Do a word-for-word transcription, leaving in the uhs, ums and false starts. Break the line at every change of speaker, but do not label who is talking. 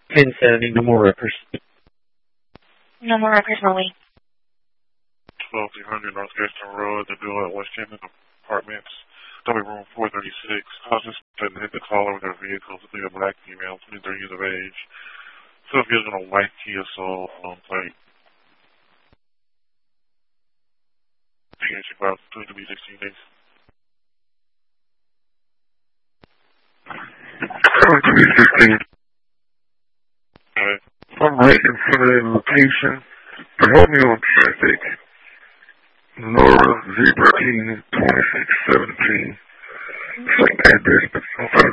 ten seventy, no more Rutgers.
No more Rutgers, Molly.
twelve three hundred North Gaston Road, the bill at West Camden Apartments, W room four thirty-six. Houses that hit the caller with their vehicles, I think a black female, twenty-three years of age. So if you're going to white Kia Soul on plate. P H about two to be sixteen days.
two to be sixteen.
Okay.
I'm right in front of that location. But help me on traffic. Nora Zebra King twenty-six seventeen. It's like address, but